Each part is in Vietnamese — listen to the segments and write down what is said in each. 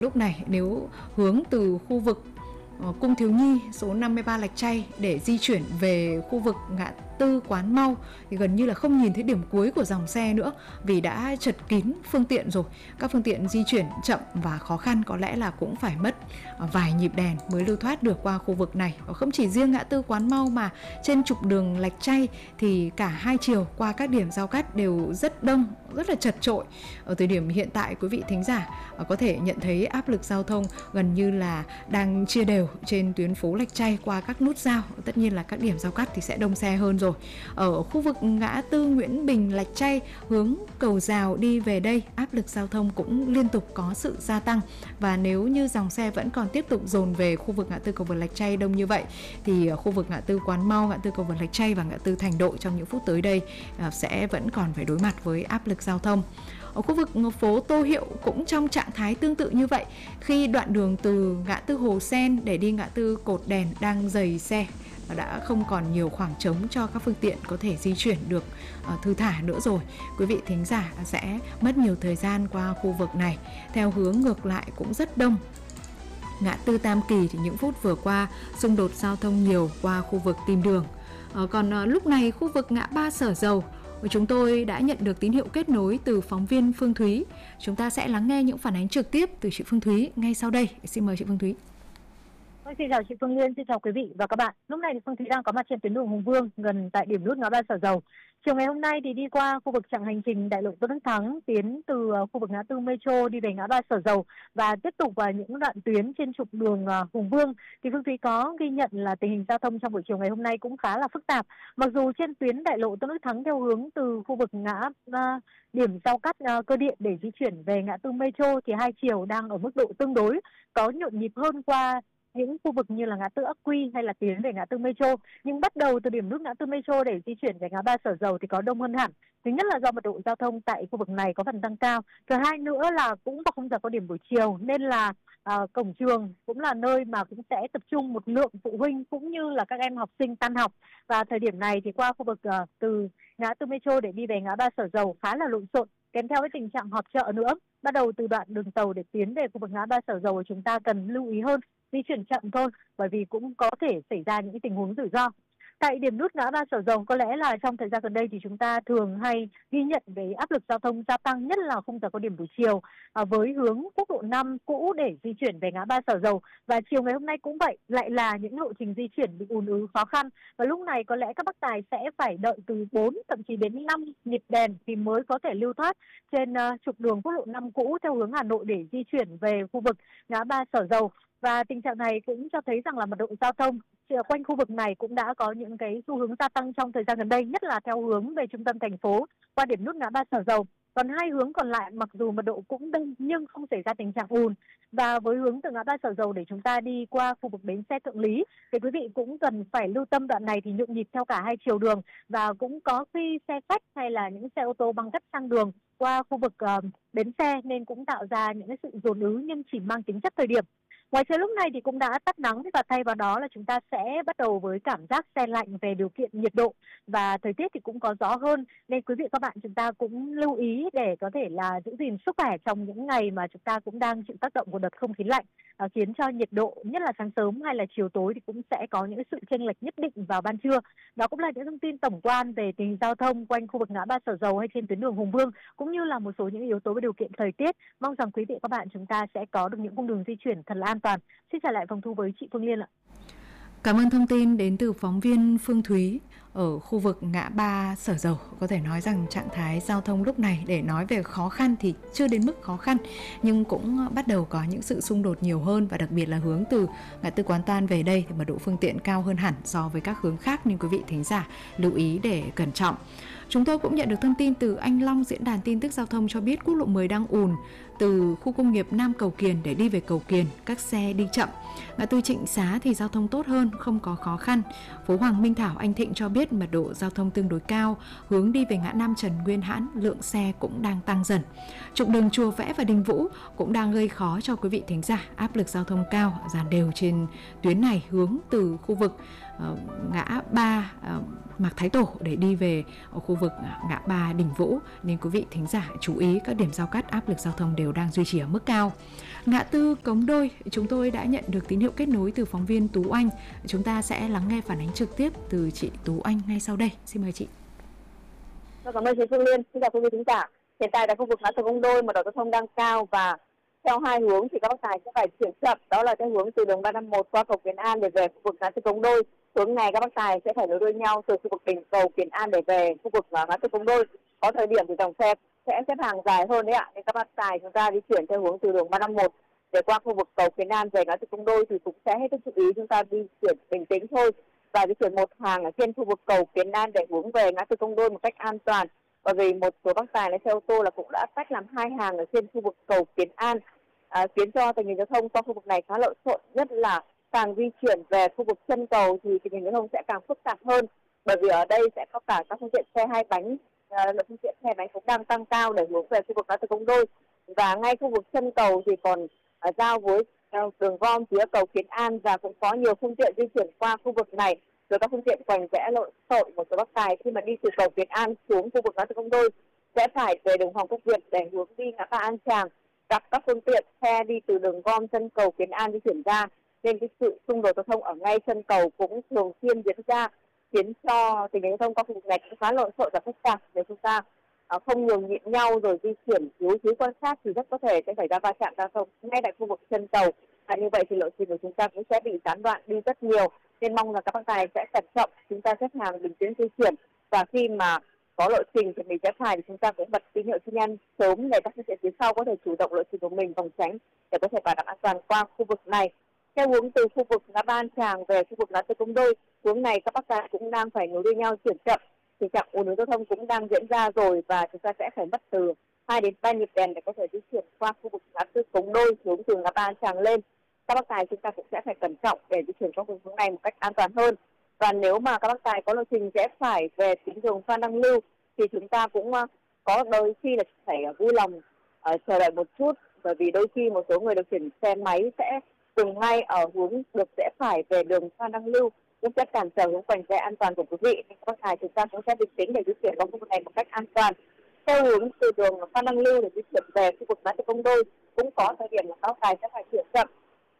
Lúc này nếu hướng từ khu vực Cung Thiếu Nhi số 53 Lạch Tray để di chuyển về khu vực ngã tư Quán Mau thì gần như là không nhìn thấy điểm cuối của dòng xe nữa vì đã chật kín phương tiện rồi. Các phương tiện di chuyển chậm và khó khăn, có lẽ là cũng phải mất vài nhịp đèn mới lưu thoát được qua khu vực này. Không chỉ riêng ngã tư Quán Mau mà trên trục đường Lạch Tray thì cả hai chiều qua các điểm giao cắt đều rất đông, rất là chật chội. Ở thời điểm hiện tại, quý vị thính giả có thể nhận thấy áp lực giao thông gần như là đang chia đều trên tuyến phố Lạch Tray qua các nút giao. Tất nhiên là các điểm giao cắt thì sẽ đông xe hơn rồi. Ở khu vực ngã tư Nguyễn Bình Lạch Tray hướng cầu Rào đi về đây, áp lực giao thông cũng liên tục có sự gia tăng. Và nếu như dòng xe vẫn còn tiếp tục dồn về khu vực ngã tư cầu vượt Lạch Tray đông như vậy thì ở khu vực ngã tư Quán Mau, ngã tư cầu vượt Lạch Tray và ngã tư Thành Độ trong những phút tới đây sẽ vẫn còn phải đối mặt với áp lực giao thông. Ở khu vực phố Tô Hiệu cũng trong trạng thái tương tự như vậy, khi đoạn đường từ ngã tư Hồ Sen để đi ngã tư Cột Đèn đang dày xe, đã không còn nhiều khoảng trống cho các phương tiện có thể di chuyển được thư thả nữa rồi. Quý vị thính giả sẽ mất nhiều thời gian qua khu vực này. Theo hướng ngược lại cũng rất đông. Ngã tư Tam Kỳ thì những phút vừa qua xung đột giao thông nhiều qua khu vực Tìm Đường. Còn lúc này khu vực ngã ba Sở Dầu, chúng tôi đã nhận được tín hiệu kết nối từ phóng viên Phương Thúy. Chúng ta sẽ lắng nghe những phản ánh trực tiếp từ chị Phương Thúy ngay sau đây. Xin mời chị Phương Thúy. Xin chào chị Phương Liên, xin chào quý vị và các bạn. Lúc này thì Phương Thúy đang có mặt trên tuyến đường Hùng Vương, gần tại điểm nút ngã ba Sở Dầu. Chiều ngày hôm nay thì đi qua khu vực chặng hành trình đại lộ Tôn Đức Thắng, tiến từ khu vực ngã tư Metro đi về ngã ba Sở Dầu và tiếp tục vào những đoạn tuyến trên trục đường Hùng Vương, thì Phương Thúy có ghi nhận là tình hình giao thông trong buổi chiều ngày hôm nay cũng khá là phức tạp. Mặc dù trên tuyến đại lộ Tôn Đức Thắng theo hướng từ khu vực ngã điểm giao cắt cơ điện để di chuyển về ngã tư Metro thì hai chiều đang ở mức độ tương đối có nhộn nhịp hơn qua những khu vực như là ngã tư Ắc Quy hay là tiến về ngã tư Metro, nhưng bắt đầu từ điểm nút ngã tư Metro để di chuyển về ngã ba Sở Dầu thì có đông hơn hẳn. Thứ nhất là do mật độ giao thông tại khu vực này có phần tăng cao, thứ hai nữa là cũng vào khung giờ cao điểm buổi chiều nên là cổng trường cũng là nơi mà cũng sẽ tập trung một lượng phụ huynh cũng như là các em học sinh tan học, và thời điểm này thì qua khu vực từ ngã tư Metro để đi về ngã ba Sở Dầu khá là lộn xộn, kèm theo cái tình trạng họp chợ nữa. Bắt đầu từ đoạn đường tàu để tiến về khu vực ngã ba Sở Dầu chúng ta cần lưu ý hơn, di chuyển chậm thôi, bởi vì cũng có thể xảy ra những tình huống rủi ro. Tại điểm nút ngã ba Sở Dầu có lẽ là trong thời gian gần đây thì chúng ta thường hay ghi nhận về áp lực giao thông gia tăng, nhất là khung giờ cao điểm buổi chiều với hướng quốc lộ 5 cũ để di chuyển về ngã ba Sở Dầu, và chiều ngày hôm nay cũng vậy, lại là những lộ trình di chuyển bị ùn ứ khó khăn, và lúc này có lẽ các bác tài sẽ phải đợi từ 4 thậm chí đến 5 nhịp đèn thì mới có thể lưu thoát trên trục đường quốc lộ 5 cũ theo hướng Hà Nội để di chuyển về khu vực ngã ba Sở Dầu. Và tình trạng này cũng cho thấy rằng là mật độ giao thông quanh khu vực này cũng đã có những cái xu hướng gia tăng trong thời gian gần đây, nhất là theo hướng về trung tâm thành phố qua điểm nút ngã ba Sở Dầu. Còn hai hướng còn lại mặc dù mật độ cũng đông nhưng không xảy ra tình trạng ùn. Và với hướng từ ngã ba Sở Dầu để chúng ta đi qua khu vực bến xe Thượng Lý thì quý vị cũng cần phải lưu tâm, đoạn này thì nhộn nhịp theo cả hai chiều đường, và cũng có khi xe khách hay là những xe ô tô băng cắt sang đường qua khu vực bến xe nên cũng tạo ra những cái sự dồn ứ nhưng chỉ mang tính chất thời điểm. Ngoài trời lúc này thì cũng đã tắt nắng, và thay vào đó là chúng ta sẽ bắt đầu với cảm giác se lạnh về điều kiện nhiệt độ, và thời tiết thì cũng có gió hơn, nên quý vị các bạn chúng ta cũng lưu ý để có thể là giữ gìn sức khỏe trong những ngày mà chúng ta cũng đang chịu tác động của đợt không khí lạnh, khiến cho nhiệt độ nhất là sáng sớm hay là chiều tối thì cũng sẽ có những sự chênh lệch nhất định vào ban trưa. Đó cũng là những thông tin tổng quan về tình hình giao thông quanh khu vực ngã ba Sở Dầu hay trên tuyến đường Hùng Vương, cũng như là một số những yếu tố về điều kiện thời tiết. Mong rằng quý vị các bạn chúng ta sẽ có được những cung đường di chuyển thật là an toàn. Xin trả lại phòng thu với chị Phương Liên ạ. Cảm ơn thông tin đến từ phóng viên Phương Thúy ở khu vực ngã ba Sở Dầu. Có thể nói rằng trạng thái giao thông lúc này, để nói về khó khăn thì chưa đến mức khó khăn, nhưng cũng bắt đầu có những sự xung đột nhiều hơn, và đặc biệt là hướng từ ngã tư Quán Toan về đây thì mật độ phương tiện cao hơn hẳn so với các hướng khác, nên quý vị thính giả lưu ý để cẩn trọng. Chúng tôi cũng nhận được thông tin từ anh Long, diễn đàn tin tức giao thông cho biết quốc lộ 10 đang ùn từ khu công nghiệp Nam Cầu Kiền để đi về Cầu Kiền, các xe đi chậm. Ngã tư Trịnh Xá thì giao thông tốt hơn, không có khó khăn. Phố Hoàng Minh Thảo, anh Thịnh cho biết mật độ giao thông tương đối cao, hướng đi về ngã Nam Trần Nguyên Hãn, lượng xe cũng đang tăng dần. Trục đường Chùa Vẽ và Đình Vũ cũng đang gây khó cho quý vị thính giả, áp lực giao thông cao, dàn đều trên tuyến này hướng từ khu vực ngã ba Mạc Thái Tổ để đi về khu vực ngã ba Đình Vũ, nên quý vị thính giả chú ý các điểm giao cắt áp lực giao thông đều đang duy trì ở mức cao. Ngã tư Cống Đôi, chúng tôi đã nhận được tín hiệu kết nối từ phóng viên Tú Anh. Chúng ta sẽ lắng nghe phản ánh trực tiếp từ chị Tú Anh ngay sau đây. Xin mời chị. Cảm ơn chị Phương Liên. Xin chào quý vị thính giả. Hiện tại tại khu vực ngã tư Cống Đôi, mật độ giao thông đang cao và theo hai hướng thì các bác tài sẽ phải chuyển chậm. Đó là theo hướng từ đường 351 qua cầu Kiến An để về khu vực ngã tư Cống Đôi. Hướng này các bác tài sẽ phải nối đuôi nhau từ khu vực đỉnh cầu Kiến An để về khu vực ngã tư Cống Đôi. Có thời điểm thì dòng xe sẽ xếp hàng dài hơn đấy ạ. Nên các bác tài chúng ta di chuyển theo hướng từ đường 351 để qua khu vực cầu Kiến An về ngã tư Cống Đôi thì cũng sẽ hết sức chú ý chúng ta di chuyển bình tĩnh thôi và di chuyển một hàng ở trên khu vực cầu Kiến An để hướng về ngã tư Cống Đôi một cách an toàn. Bởi vì một số bác tài lái xe ô tô là cũng đã tách làm hai hàng ở trên khu vực cầu Kiến An, khiến cho tình hình giao thông qua khu vực này khá lộn xộn, nhất là càng di chuyển về khu vực chân cầu thì tình hình giao thông sẽ càng phức tạp hơn. Bởi vì ở đây sẽ có cả các phương tiện xe hai bánh, lượng phương tiện xe bánh cũng đang tăng cao để hướng về khu vực ngã tư Cống Đôi, và ngay khu vực chân cầu thì còn giao với đường gom phía cầu Kiến An và cũng có nhiều phương tiện di chuyển qua khu vực này. Rồi các phương tiện quanh rẽ lộn xộn, một số bác tài khi mà đi từ cầu Kiến An xuống khu vực ngã tư Cống Đôi sẽ phải về đường Hoàng Quốc Việt để hướng đi ngã ba An Tràng. Gặp các phương tiện xe đi từ đường gom chân cầu Kiến An di chuyển ra, nên cái sự xung đột giao thông ở ngay chân cầu cũng thường xuyên diễn ra, khiến cho tình hình giao thông qua khu vực này cũng khá lộn xộn và phức tạp. Nếu chúng ta không nhường nhịn nhau rồi di chuyển thiếu chú quan sát thì rất có thể sẽ xảy ra va chạm giao thông ngay tại khu vực chân cầu. Như vậy thì lộ trình của chúng ta cũng sẽ bị gián đoạn đi rất nhiều. Nên mong là các bác tài sẽ cẩn trọng, chúng ta xếp hàng bình tĩnh di chuyển, và khi mà có lộ trình thì mình sẽ phải thì chúng ta cũng bật tín hiệu xi nhan sớm để các phương tiện phía sau có thể chủ động lộ trình của mình phòng tránh để có thể bảo đảm an toàn qua khu vực này. Theo hướng từ khu vực ngã ba An Tràng về khu vực ngã tư Cống Đôi, hướng này các bác tài cũng đang phải nối đuôi nhau chuyển chậm. Tình trạng ùn ứ giao thông cũng đang diễn ra rồi và chúng ta sẽ phải mất từ 2 đến 3 nhịp đèn để có thể di chuyển qua khu vực ngã tư Cống Đôi hướng từ ngã ba An Tràng lên. Các bác tài chúng ta cũng sẽ phải cẩn trọng để di chuyển qua hướng này một cách an toàn hơn. Và nếu mà các bác tài có lộ trình sẽ phải về tuyến đường Phan Đăng Lưu thì chúng ta cũng có đôi khi là phải vui lòng chờ đợi một chút, bởi vì đôi khi một số người điều khiển xe máy sẽ dừng ngay ở hướng được sẽ phải về đường Phan Đăng Lưu, cũng sẽ cản trở hướng quanh xe an toàn của quý vị. Nên các bác tài chúng ta cũng sẽ bình tĩnh để di chuyển qua khu vực này một cách an toàn. Theo hướng từ đường Phan Đăng Lưu để di chuyển về khu vực ngã tư Cống Đôi cũng có thời điểm là các bác tài sẽ phải chuyển chậm.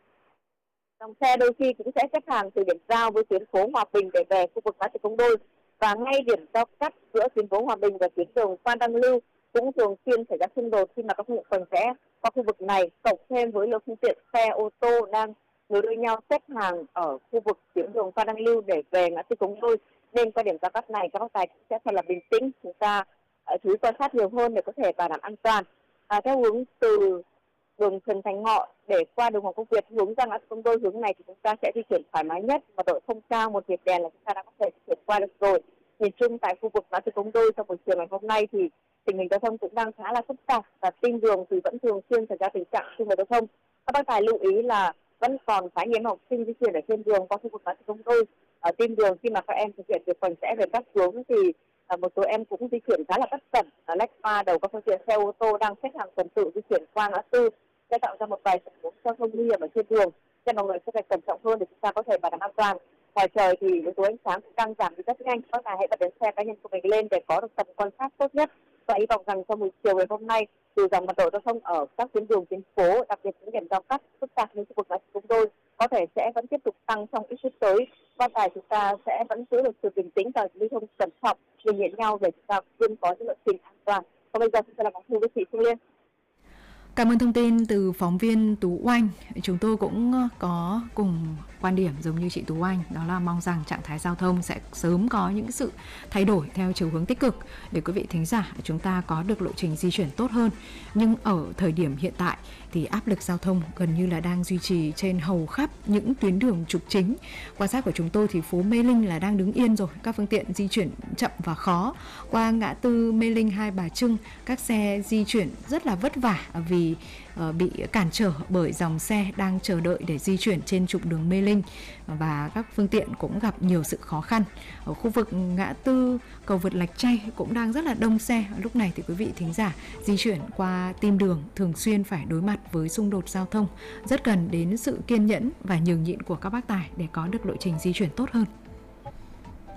Dòng xe đôi khi cũng sẽ xếp hàng từ điểm giao với tuyến phố Hòa Bình để về khu vực ngã tư Cống Đôi, và ngay điểm giao cắt giữa tuyến phố Hòa Bình và tuyến đường Phan Đăng Lưu cũng thường xuyên xảy ra xung đột khi mà các phương tiện quanh rẽ qua khu vực này, cộng thêm với lượng phương tiện xe ô tô đang nối đuôi nhau xếp hàng ở khu vực tuyến đường Phan Đăng Lưu để về ngã tư Cống Đôi. Nên qua điểm giao cắt này các bác tài sẽ thật là bình tĩnh, chúng ta chú ý quan sát nhiều hơn để có thể bảo đảm an toàn. Theo hướng từ đường Trần Thành Ngọ để qua đường Hoàng Quốc Việt hướng ra ngã tư Cống Đôi, hướng này thì chúng ta sẽ di chuyển thoải mái nhất, mật độ không cao, một nhịp đèn là chúng ta đã có thể di chuyển qua được rồi. Nhìn chung tại khu vực ngã tư Cống Đôi trong buổi chiều ngày hôm nay thì tình hình giao thông cũng đang khá là phức tạp và tin đường thì vẫn thường xuyên xảy ra tình trạng xung đột giao thông. Các bác tài lưu ý là vẫn còn khá nhiều học sinh di chuyển ở trên đường qua khu vực ngã tư Cống Đôi. Ở tin đường khi mà các em thực hiện việc quanh rẽ về các hướng thì một số em cũng di chuyển khá là bất cẩn, lách qua đầu các phương tiện xe ô tô đang xếp hàng tuần tự di chuyển qua ngã tư, sẽ tạo ra một vài tình huống giao thông nguy hiểm ở trên đường. Nên mọi người sẽ phải cẩn trọng hơn để chúng ta có thể bảo đảm an toàn. Ngoài trời thì yếu tố ánh sáng cũng đang giảm đi rất nhanh, các bạn hãy bật đèn xe cá nhân của mình lên để có được tầm quan sát tốt nhất. Và hy vọng rằng trong buổi chiều ngày hôm nay, dù rằng mật độ giao thông ở các tuyến đường tuyến phố, đặc biệt những điểm giao cắt phức tạp như khu vực ngã tư Cống Đôi có thể sẽ vẫn tiếp tục tăng trong ít phút tới. Quan tài chúng ta sẽ vẫn giữ được sự bình tĩnh và lưu thông cẩn trọng, nhường nhịn nhau để chúng ta luôn có những lộ trình an toàn. Còn bây giờ chúng ta là phóng viên với chị Phương Liên. Cảm ơn thông tin từ phóng viên Tú Oanh. Chúng tôi cũng có cùng quan điểm giống như chị Tú Anh, đó là mong rằng trạng thái giao thông sẽ sớm có những sự thay đổi theo chiều hướng tích cực để quý vị thính giả chúng ta có được lộ trình di chuyển tốt hơn. Nhưng ở thời điểm hiện tại thì áp lực giao thông gần như là đang duy trì trên hầu khắp những tuyến đường trục chính. Quan sát của chúng tôi thì phố Mê Linh là đang đứng yên rồi, các phương tiện di chuyển chậm và khó. Qua ngã tư Mê Linh Hai Bà Trưng, các xe di chuyển rất là vất vả vì bị cản trở bởi dòng xe đang chờ đợi để di chuyển trên trục đường Mê Linh, và các phương tiện cũng gặp nhiều sự khó khăn. Ở khu vực ngã tư cầu vượt Lạch Tray cũng đang rất là đông xe. Lúc này thì quý vị thính giả di chuyển qua Tim Đường thường xuyên phải đối mặt với xung đột giao thông, rất cần đến sự kiên nhẫn và nhường nhịn của các bác tài để có được lộ trình di chuyển tốt hơn.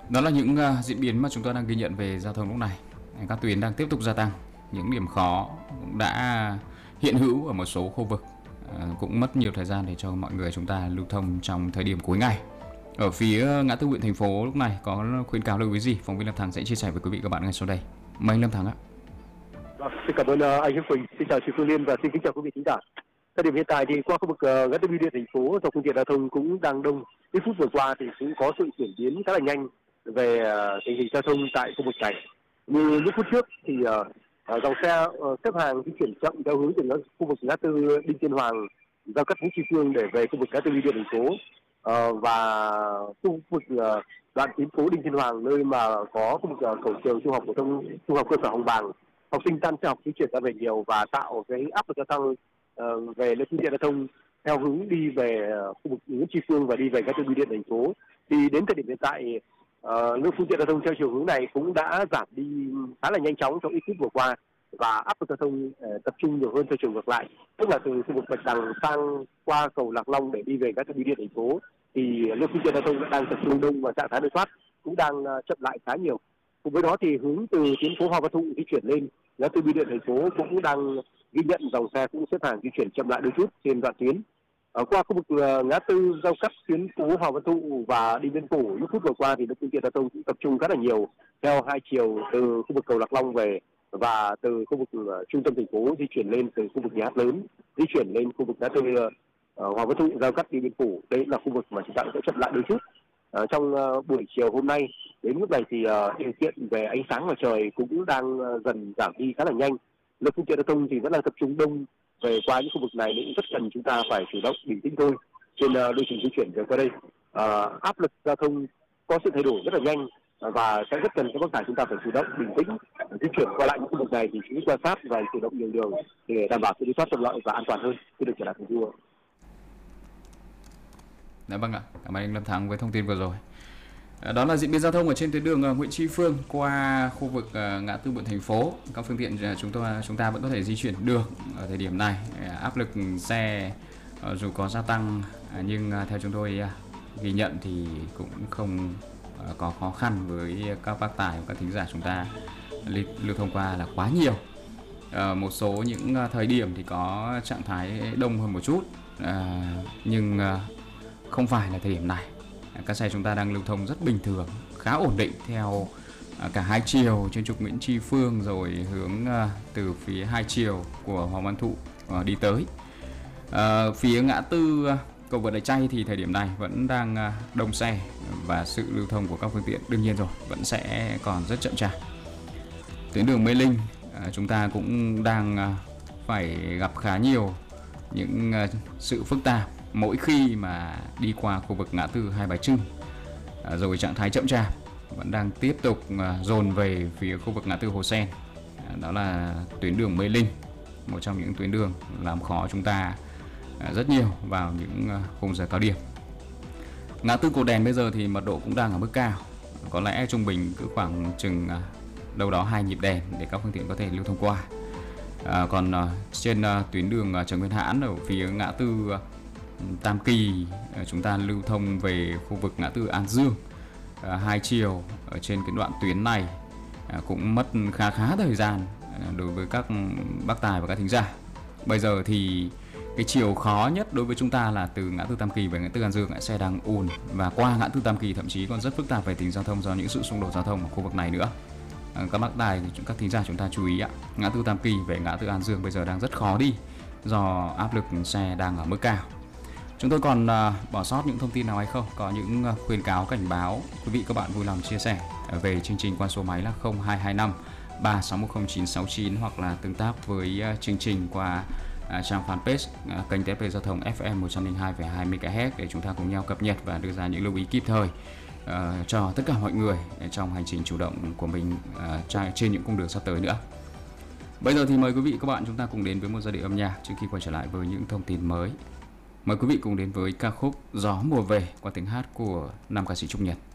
Đó là những diễn biến mà chúng tôi đang ghi nhận về giao thông lúc này. Các tuyến đang tiếp tục gia tăng, những điểm khó cũng đã hiện hữu ở một số khu vực, cũng mất nhiều thời gian để cho mọi người chúng ta lưu thông trong thời điểm cuối ngày. Ở phía ngã tư huyện thành phố lúc này có khuyến cáo lưu ý gì? Phóng viên Lâm Thắng sẽ chia sẻ với quý vị các bạn ngay sau đây. Mời anh Lâm Thắng ạ. Xin cảm ơn anh Hiếu Quỳnh, xin chào chị Phương Liên và xin kính chào quý vị khán giả. Thời điểm hiện tại thì qua khu vực ngã tư bưu điện thành phố, dòng phương tiện giao thông cũng đang đông. Ít phút vừa qua thì cũng có sự chuyển biến khá là nhanh về tình hình giao thông tại khu vực này. Như những phút trước thì dòng xe xếp hàng di chuyển chậm theo hướng từ khu vực ngã tư Đinh Tiên Hoàng giao cắt Vũ Tri Phương để về khu vực ngã tư bưu điện thành phố, và khu vực đoạn tuyến phố Đinh Tiên Hoàng nơi mà có khu vực cổng trường trung học cơ sở Hồng Bàng, học sinh tan học di chuyển ra về nhiều và tạo cái áp lực gia tăng về phương tiện giao thông theo hướng đi về khu vực Nguyễn Tri Phương và đi về các tuyến bưu điện thành phố. Thì đến thời điểm hiện tại lượng phương tiện giao thông theo chiều hướng này cũng đã giảm đi khá là nhanh chóng trong ít phút vừa qua, và áp lực giao thông tập trung nhiều hơn theo chiều ngược lại, tức là từ khu vực Bạch Đằng sang qua cầu Lạc Long để đi về các tuyến bưu điện thành phố thì lượng phương tiện giao thông đang tập trung đông và trạng thái lưu thoát cũng đang chậm lại khá nhiều. Cùng với đó thì hướng từ tuyến phố Hoàng Văn Thụ di chuyển lên ngã tư bưu điện thành phố cũng đang ghi nhận dòng xe cũng xếp hàng di chuyển chậm lại đôi chút trên đoạn tuyến. Qua khu vực ngã tư giao cắt tuyến phố Hoàng Văn Thụ và Điện Biên Phủ lúc phút vừa qua thì lượng phương tiện giao thông cũng tập trung rất là nhiều theo hai chiều từ khu vực cầu Lạc Long về và từ khu vực trung tâm thành phố di chuyển lên từ khu vực nhà hát lớn di chuyển lên khu vực ngã tư Hoàng Văn Thụ giao cắt Điện Biên Phủ. Đấy là khu vực mà chúng ta sẽ chậm lại đôi chút. Trong buổi chiều hôm nay đến lúc này thì điều kiện về ánh sáng mặt trời cũng đang dần giảm đi khá là nhanh. Lượng phương tiện giao thông thì vẫn đang tập trung đông về qua những khu vực này, cũng rất cần chúng ta phải chủ động bình tĩnh thôi trên lộ trình di chuyển về qua đây. Áp lực giao thông có sự thay đổi rất là nhanh và sẽ rất cần các bác tài chúng ta phải chủ động bình tĩnh di chuyển qua lại những khu vực này thì chỉ quan sát và chủ động nhường đường để đảm bảo sự đi thoát thuận lợi và an toàn hơn khi được trở lại thành phố. Dạ vâng ạ, cảm ơn anh Lâm Thắng với thông tin vừa rồi. Đó là diễn biến giao thông ở trên tuyến đường Nguyễn Tri Phương qua khu vực ngã tư quận thành phố. Các phương tiện chúng ta vẫn có thể di chuyển được ở thời điểm này. Áp lực xe dù có gia tăng nhưng theo chúng tôi ghi nhận thì cũng không có khó khăn với các bác tài và các thính giả chúng ta lưu thông qua là quá nhiều. Một số những thời điểm thì có trạng thái đông hơn một chút, nhưng không phải là thời điểm này. Các xe chúng ta đang lưu thông rất bình thường, khá ổn định theo cả hai chiều trên trục Nguyễn Tri Phương rồi hướng từ phía hai chiều của Hoàng Văn Thụ đi tới. Phía ngã tư cầu vượt Lạch Tray thì thời điểm này vẫn đang đông xe và sự lưu thông của các phương tiện đương nhiên rồi vẫn sẽ còn rất chậm chạp. Tuyến đường Mê Linh chúng ta cũng đang phải gặp khá nhiều những sự phức tạp mỗi khi mà đi qua khu vực ngã tư Hai Bà Trưng, rồi trạng thái chậm chạp vẫn đang tiếp tục dồn về phía khu vực ngã tư Hồ Sen. Đó là tuyến đường Mê Linh, một trong những tuyến đường làm khó chúng ta rất nhiều vào những khung giờ cao điểm. Ngã tư Cột Đèn bây giờ thì mật độ cũng đang ở mức cao, có lẽ trung bình cứ khoảng chừng đâu đó 2 nhịp đèn để các phương tiện có thể lưu thông qua. Còn trên tuyến đường Trần Nguyên Hãn ở phía ngã tư Tam Kỳ chúng ta lưu thông về khu vực ngã tư An Dương hai chiều ở trên cái đoạn tuyến này cũng mất khá thời gian đối với các bác tài và các thính giả. Bây giờ thì cái chiều khó nhất đối với chúng ta là từ ngã tư Tam Kỳ về ngã tư An Dương, xe đang ùn và qua ngã tư Tam Kỳ thậm chí còn rất phức tạp về tình giao thông do những sự xung đột giao thông ở khu vực này nữa. Các bác tài, các thính giả chúng ta chú ý ạ, ngã tư Tam Kỳ về ngã tư An Dương bây giờ đang rất khó đi do áp lực xe đang ở mức cao. Chúng tôi còn bỏ sót những thông tin nào hay không? Có những khuyến cáo cảnh báo quý vị các bạn vui lòng chia sẻ về chương trình qua số máy là 0225 3610 hoặc là tương tác với chương trình qua trang fanpage kênh TFP Giao thông FM 102,2 MHz để chúng ta cùng nhau cập nhật và đưa ra những lưu ý kịp thời cho tất cả mọi người trong hành trình chủ động của mình trên những cung đường sắp tới nữa. Bây giờ thì mời quý vị các bạn chúng ta cùng đến với một giai điệu âm nhạc trước khi quay trở lại với những thông tin mới. Mời quý vị cùng đến với ca khúc Gió Mùa Về qua tiếng hát của nam ca sĩ Trung Nhật.